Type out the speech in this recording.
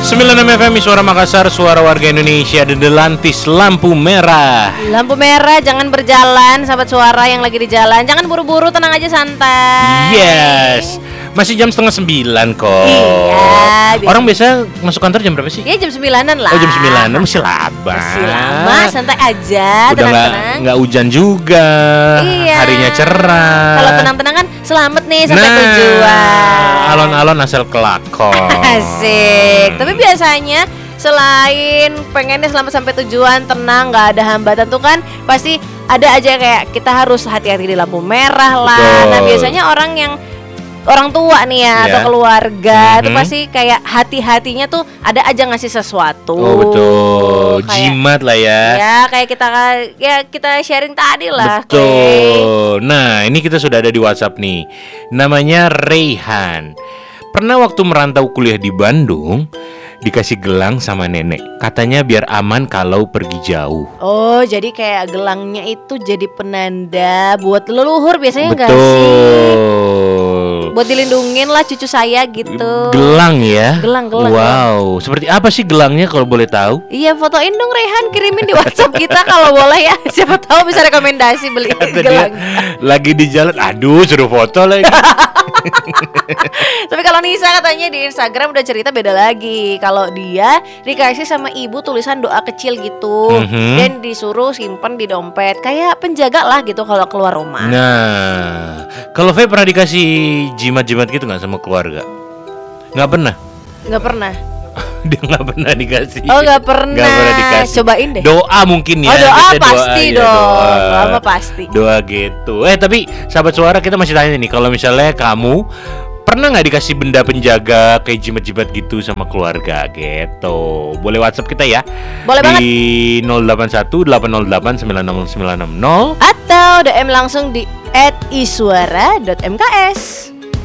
96 FM Suara Makassar, suara warga Indonesia. Dedelantis lampu merah. Lampu merah, jangan berjalan, sahabat suara yang lagi di jalan. Jangan buru-buru, tenang aja, santai. Yes. Masih jam 8:30 kok. Iya. Orang biasa masuk kantor jam berapa sih? Ya jam 9-an lah. Oh jam 9, masih lama. Masih lama, santai aja, Udah tenang-tenang. nggak hujan juga. Iya. Harinya cerah. Kalau tenang-tenang kan selamat nih sampai tujuan. Alon-alon asal kelakon. Asik. Tapi biasanya selain pengennya selamat sampai tujuan, tenang, nggak ada hambatan tuh kan pasti ada aja kayak kita harus hati-hati di lampu merah lah. Betul. Nah biasanya orang tua nih ya atau keluarga tuh pasti kayak hati-hatinya tuh ada aja ngasih sesuatu. Oh betul, Kayak, jimat lah ya. Ya kayak kita sharing tadi lah. Betul. Nah ini kita sudah ada di WhatsApp nih. Namanya Reyhan. Pernah waktu merantau kuliah di Bandung dikasih gelang sama nenek. Katanya biar aman kalau pergi jauh. Oh jadi kayak gelangnya itu jadi penanda buat leluhur biasanya nggak sih? Betul. Buat dilindungin lah cucu saya gitu. Gelang ya. Gelang. Wow. Seperti apa sih gelangnya kalau boleh tahu? Iya fotoin dong Rehan, kirimin di WhatsApp kita kalau boleh ya. Siapa tahu bisa rekomendasi beli gelang. Lagi di jalan, aduh suruh foto lagi. Tapi kalau Nisa katanya di Instagram udah cerita beda lagi. Kalau dia dikasih sama ibu tulisan doa kecil gitu, dan disuruh simpen di dompet kayak penjaga lah gitu kalau keluar rumah. Nah, kalau Faye pernah dikasih jimat-jimat gitu nggak sama keluarga? Nggak pernah. Nggak pernah. Dia nggak pernah dikasih. Oh nggak pernah. Nggak pernah dikasih. Cobain deh. Doa mungkin ya. Oh doa Biasanya pasti ya, dong. Doa apa pasti. Doa gitu. Tapi sahabat suara kita masih tanya nih, kalau misalnya kamu pernah nggak dikasih benda penjaga kayak jimat-jimat gitu sama keluarga gitu? Boleh WhatsApp kita ya. Boleh di banget. 081 808 960 960 atau DM langsung di @isuara.mks.